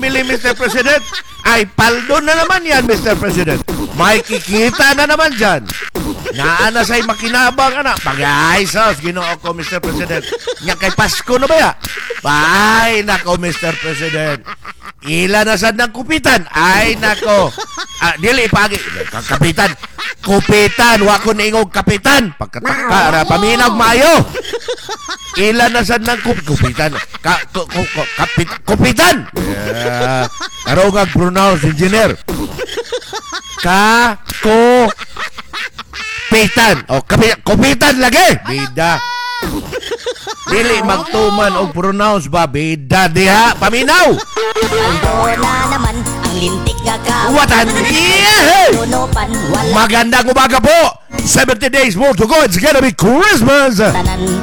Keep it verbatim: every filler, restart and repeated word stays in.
family, Mister President. Ay, paldo na naman yan, Mister President. May kikita na naman dyan. Naana sa'y makinabang, anak. Pag-ay, sos, ginoo ko, Mister President. Nga kay Pasko na ba ya? Ay, nako, Mister President. Ila na sad ng kupitan. Ay, nako. Ah, dili, pagi. Kapitan. Kupitan. Wako na ingog kapitan. Pagkataka, ara, paminag maayo. Ila na sad ng kup kupitan. Ka, ku, ku, ku, kapit, kupitan. Yeah. Arogag pronounce, engineer. Ka, ko, pitan. O, kapi, kupitan lagi. Bida. Dili magtuman og pronounce ba? Bida diha. Paminaw. Ando na naman ang lintik nga ka. Watan. Yeah. Tunupan wala Magandang umaga po. seventy days more to go. It's gonna be Christmas. tanan